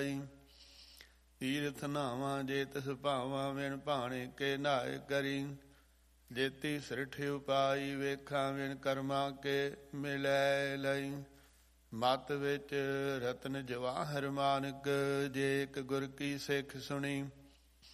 ਲਈ। ਤੀਰਥ ਨਾਵਾਂ ਜੇ ਤਿਸ ਭਾਵਾਂ ਵਿਣ ਭਾਣੇ ਕੇ ਨਾਏ ਕਰੀ। ਜੇਤੀ ਸਿਰਠ ਉਪਾਈ ਵੇਖਾਂ ਵਿਣ ਕਰਮਾਂ ਕੇ ਮਿਲੈ ਲਈ। ਮਤ ਵਿੱਚ ਰਤਨ ਜਵਾਹਰ ਮਾਨਕ ਜੇ ਇੱਕ ਗੁਰ ਕੀ ਸਿੱਖ ਸੁਣੀ।